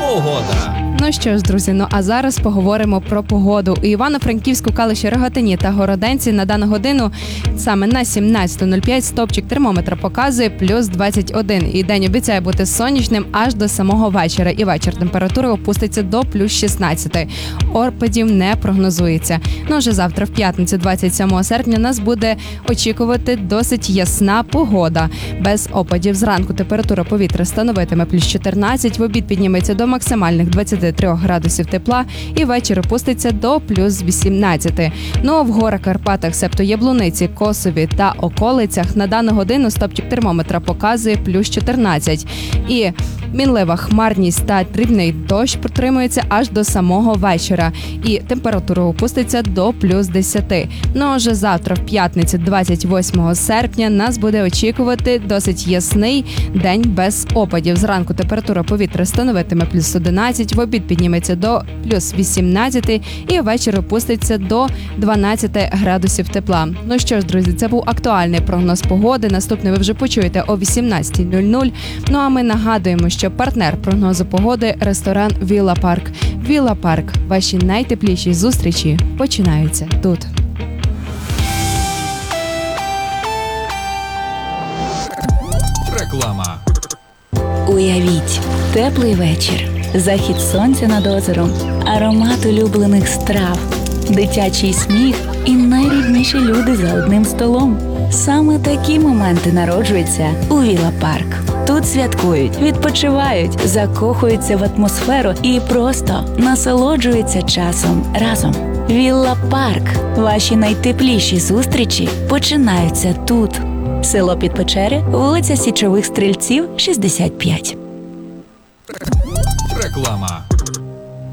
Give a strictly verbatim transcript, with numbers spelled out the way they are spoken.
Погода. Ну що ж, друзі, ну а зараз поговоримо про погоду. У Івано-Франківську, Калиші, Рогатині та Городенці на дану годину саме на сімнадцята нуль п'ять стопчик термометра показує плюс двадцять один. І день обіцяє бути сонячним аж до самого вечора. І вечір температура опуститься до плюс шістнадцять. Опадів не прогнозується. Ну вже завтра, в п'ятницю, двадцять сьомого серпня, нас буде очікувати досить ясна погода. Без опадів. Зранку температура повітря становитиме плюс чотирнадцять, в обід підніметься до максимальних двадцяти трьох градусів тепла і ввечері опуститься до плюс вісімнадцяти. Ну а в горах, Карпатах, себто Яблуниці, Косові та околицях на дану годину стопчик термометра показує плюс чотирнадцять. І мінлива хмарність та дрібний дощ протримується аж до самого вечора. І температура опуститься до плюс десяти. Ну а вже завтра, в п'ятницю, двадцять восьмого серпня, нас буде очікувати досить ясний день без опадів. Зранку температура повітря становитиме плюс одинадцять, в обід підніметься до плюс вісімнадцяти і ввечері опуститься до дванадцяти градусів тепла. Ну що ж, друзі, це був актуальний прогноз погоди. Наступний ви вже почуєте о вісімнадцята нуль нуль. Ну а ми нагадуємо, що партнер прогнозу погоди – ресторан Вілла Парк. Вілла Парк. Ваші найтепліші зустрічі починаються тут. Реклама. Уявіть, теплий вечір, захід сонця над озером, аромат улюблених страв, дитячий сміх і найрідніші люди за одним столом. Саме такі моменти народжуються у Вілла Парк. Тут святкують, відпочивають, закохуються в атмосферу і просто насолоджуються часом разом. Вілла Парк. Ваші найтепліші зустрічі починаються тут. Село Підпечери, вулиця Січових Стрільців, шістдесят п'ять. Реклама.